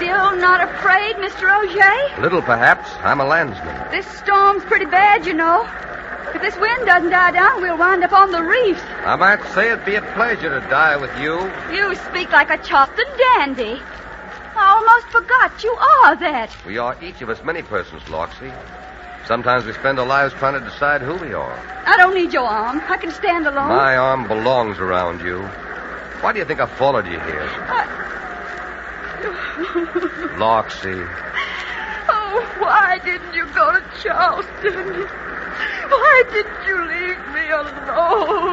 still not afraid, Mr. Auger? Little, perhaps. I'm a landsman. This storm's pretty bad, you know. If this wind doesn't die down, we'll wind up on the reefs. I might say it'd be a pleasure to die with you. You speak like a Charleston dandy. I almost forgot you are that. We are each of us many persons, Loxie. Sometimes we spend our lives trying to decide who we are. I don't need your arm. I can stand alone. My arm belongs around you. Why do you think I followed you here? Loxie. Oh, why didn't you go to Charleston? Why didn't you leave me alone?